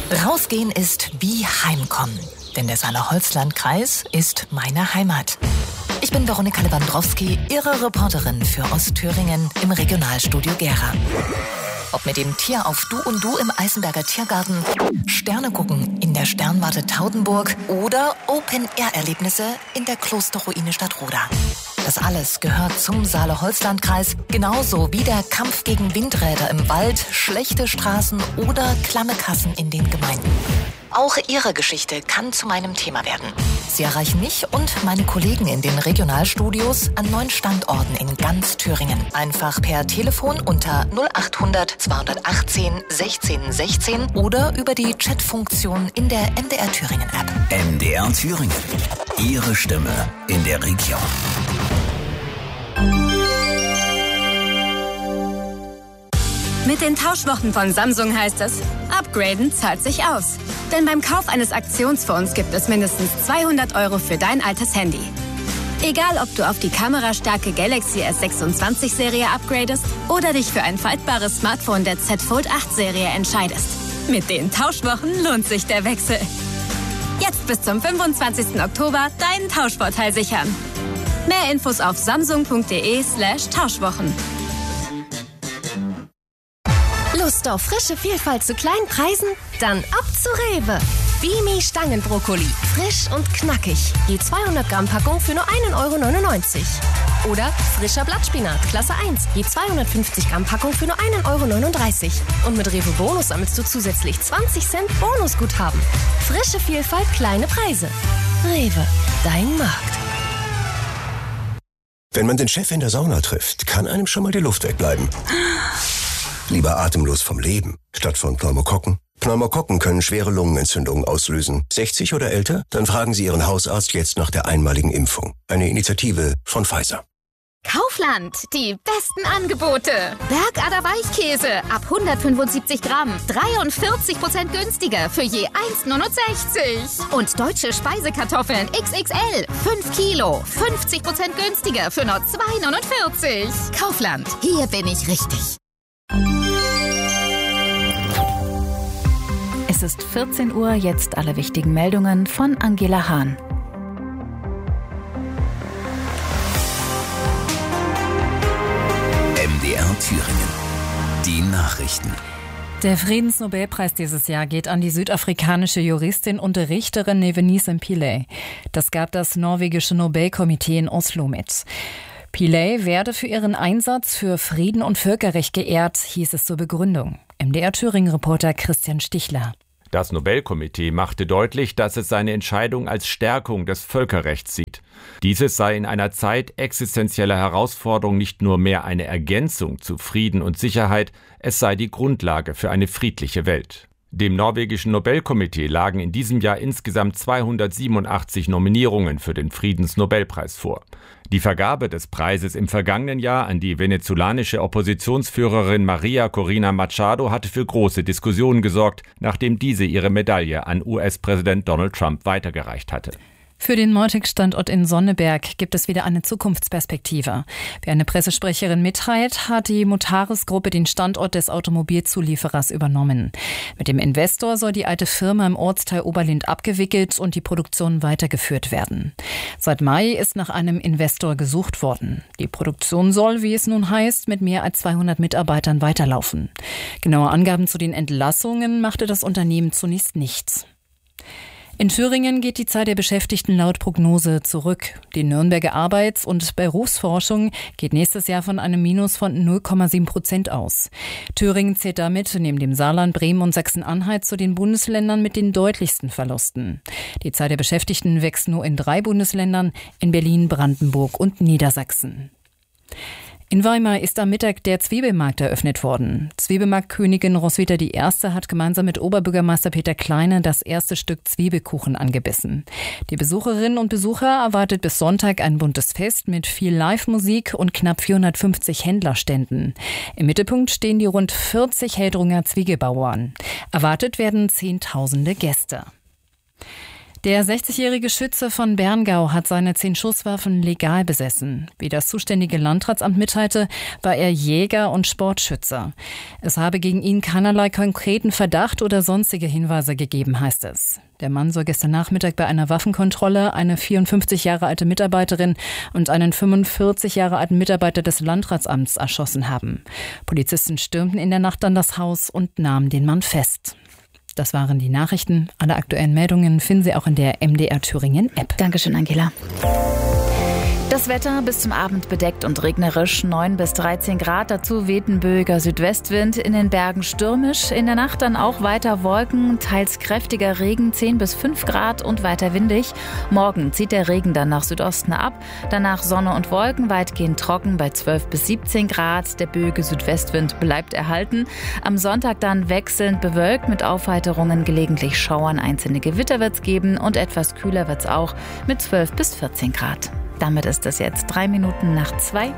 Rausgehen ist wie Heimkommen, denn der Saale-Holzland-Kreis ist meine Heimat. Ich bin Veronika Lewandowski, Ihre Reporterin für Ostthüringen im Regionalstudio Gera. Ob mit dem Tier auf Du und Du im Eisenberger Tiergarten, Sterne gucken in der Sternwarte Taudenburg oder Open-Air-Erlebnisse in der Klosterruine Stadtroda. Das alles gehört zum Saale-Holzland-Kreis, genauso wie der Kampf gegen Windräder im Wald, schlechte Straßen oder klamme Kassen in den Gemeinden. Auch Ihre Geschichte kann zu meinem Thema werden. Sie erreichen mich und meine Kollegen in den Regionalstudios an 9 Standorten in ganz Thüringen. Einfach per Telefon unter 0800 218 16 16 oder über die Chatfunktion in der MDR Thüringen App. MDR Thüringen. Ihre Stimme in der Region. Mit den Tauschwochen von Samsung heißt es, upgraden zahlt sich aus. Denn beim Kauf eines Aktionsfonds gibt es mindestens 200 € für dein altes Handy. Egal, ob du auf die kamerastarke Galaxy S26-Serie upgradest oder dich für ein faltbares Smartphone der Z Fold 8-Serie entscheidest. Mit den Tauschwochen lohnt sich der Wechsel. Jetzt bis zum 25. Oktober deinen Tauschvorteil sichern. Mehr Infos auf samsung.de/Tauschwochen. Lust auf frische Vielfalt zu kleinen Preisen? Dann ab zu Rewe. Bimi Stangenbrokkoli. Frisch und knackig. Je 200 Gramm Packung für nur 1,99 € Oder frischer Blattspinat, Klasse 1. Je 250 Gramm Packung für nur 1,39 € Und mit Rewe Bonus sammelst du zusätzlich 20 Cent Bonusguthaben. Frische Vielfalt, kleine Preise. Rewe, dein Markt. Wenn man den Chef in der Sauna trifft, kann einem schon mal die Luft wegbleiben. Lieber atemlos vom Leben, statt von Pneumokokken. Pneumokokken können schwere Lungenentzündungen auslösen. 60 oder älter? Dann fragen Sie Ihren Hausarzt jetzt nach der einmaligen Impfung. Eine Initiative von Pfizer. Kaufland, die besten Angebote. Bergader Weichkäse ab 175 Gramm, 43% günstiger für je 1,69 €. Und deutsche Speisekartoffeln XXL, 5 Kilo, 50% günstiger für nur 2,49 €. Kaufland, hier bin ich richtig. Es ist 14 Uhr, jetzt alle wichtigen Meldungen von Angela Hahn. MDR Thüringen. Die Nachrichten. Der Friedensnobelpreis dieses Jahr geht an die südafrikanische Juristin und Richterin Nevenise Pillay. Das gab das norwegische Nobelkomitee in Oslo mit. Pillay werde für ihren Einsatz für Frieden und Völkerrecht geehrt, hieß es zur Begründung. MDR Thüringen-Reporter Christian Stichler. Das Nobelkomitee machte deutlich, dass es seine Entscheidung als Stärkung des Völkerrechts sieht. Dieses sei in einer Zeit existenzieller Herausforderung nicht nur mehr eine Ergänzung zu Frieden und Sicherheit, es sei die Grundlage für eine friedliche Welt. Dem norwegischen Nobelkomitee lagen in diesem Jahr insgesamt 287 Nominierungen für den Friedensnobelpreis vor. Die Vergabe des Preises im vergangenen Jahr an die venezolanische Oppositionsführerin Maria Corina Machado hatte für große Diskussionen gesorgt, nachdem diese ihre Medaille an US-Präsident Donald Trump weitergereicht hatte. Für den Meutic-Standort in Sonneberg gibt es wieder eine Zukunftsperspektive. Wie eine Pressesprecherin mitteilt, hat die Mutares-Gruppe den Standort des Automobilzulieferers übernommen. Mit dem Investor soll die alte Firma im Ortsteil Oberlind abgewickelt und die Produktion weitergeführt werden. Seit Mai ist nach einem Investor gesucht worden. Die Produktion soll, wie es nun heißt, mit mehr als 200 Mitarbeitern weiterlaufen. Genaue Angaben zu den Entlassungen machte das Unternehmen zunächst nicht. In Thüringen geht die Zahl der Beschäftigten laut Prognose zurück. Die Nürnberger Arbeits- und Berufsforschung geht nächstes Jahr von einem Minus von 0,7% aus. Thüringen zählt damit neben dem Saarland, Bremen und Sachsen-Anhalt zu den Bundesländern mit den deutlichsten Verlusten. Die Zahl der Beschäftigten wächst nur in 3 Bundesländern, in Berlin, Brandenburg und Niedersachsen. In Weimar ist am Mittag der Zwiebelmarkt eröffnet worden. Zwiebelmarktkönigin Roswitha I. hat gemeinsam mit Oberbürgermeister Peter Kleine das erste Stück Zwiebelkuchen angebissen. Die Besucherinnen und Besucher erwartet bis Sonntag ein buntes Fest mit viel Live-Musik und knapp 450 Händlerständen. Im Mittelpunkt stehen die rund 40 Heldrunger Zwiebelbauern. Erwartet werden Zehntausende Gäste. Der 60-jährige Schütze von Berngau hat seine 10 Schusswaffen legal besessen. Wie das zuständige Landratsamt mitteilte, war er Jäger und Sportschütze. Es habe gegen ihn keinerlei konkreten Verdacht oder sonstige Hinweise gegeben, heißt es. Der Mann soll gestern Nachmittag bei einer Waffenkontrolle eine 54 Jahre alte Mitarbeiterin und einen 45 Jahre alten Mitarbeiter des Landratsamts erschossen haben. Polizisten stürmten in der Nacht an das Haus und nahmen den Mann fest. Das waren die Nachrichten. Alle aktuellen Meldungen finden Sie auch in der MDR Thüringen App. Dankeschön, Angela. Das Wetter bis zum Abend bedeckt und regnerisch, 9 bis 13 Grad. Dazu weht ein böiger Südwestwind, in den Bergen stürmisch. In der Nacht dann auch weiter Wolken, teils kräftiger Regen, 10 bis 5 Grad und weiter windig. Morgen zieht der Regen dann nach Südosten ab. Danach Sonne und Wolken, weitgehend trocken bei 12 bis 17 Grad. Der böige Südwestwind bleibt erhalten. Am Sonntag dann wechselnd bewölkt mit Aufheiterungen, gelegentlich Schauern. Einzelne Gewitter wird es geben und etwas kühler wird es auch mit 12 bis 14 Grad. Damit ist es jetzt 3 Minuten nach 2.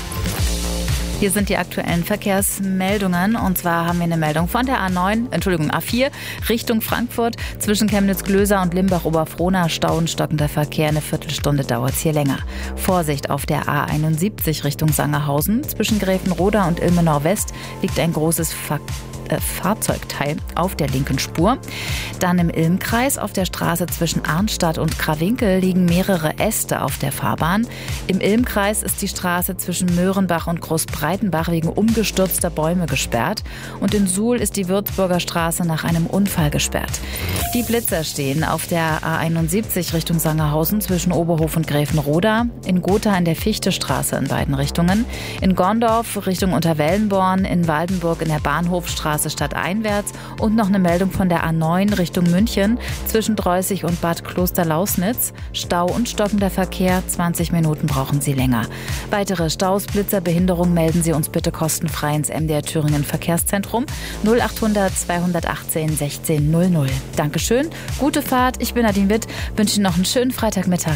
Hier sind die aktuellen Verkehrsmeldungen. Und zwar haben wir eine Meldung von der A4 Richtung Frankfurt. Zwischen Chemnitz-Glöser und Limbach-Oberfrohna Stau und stockender Verkehr. Eine Viertelstunde dauert es hier länger. Vorsicht auf der A71 Richtung Sangerhausen. Zwischen Gräfenroda und Ilmenau-West liegt ein großes Fahrzeugteil auf der linken Spur. Dann im Ilmkreis auf der Straße zwischen Arnstadt und Krawinkel liegen mehrere Äste auf der Fahrbahn. Im Ilmkreis ist die Straße zwischen Möhrenbach und Großbreitenbach wegen umgestürzter Bäume gesperrt. Und in Suhl ist die Würzburger Straße nach einem Unfall gesperrt. Die Blitzer stehen auf der A71 Richtung Sangerhausen zwischen Oberhof und Gräfenroda, in Gotha in der Fichtestraße in beiden Richtungen, in Gondorf Richtung Unterwellenborn, in Waldenburg in der Bahnhofstraße stadteinwärts und noch eine Meldung von der A9 Richtung München zwischen Dreußig und Bad Klosterlausnitz. Stau und stockender Verkehr, 20 Minuten brauchen Sie länger. Weitere Staus, Blitzer, Behinderung melden Sie uns bitte kostenfrei ins MDR Thüringen Verkehrszentrum 0800 218 16 00. Dankeschön, gute Fahrt, ich bin Nadine Witt, wünsche Ihnen noch einen schönen Freitagmittag.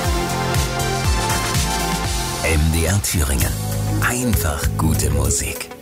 MDR Thüringen. Einfach gute Musik.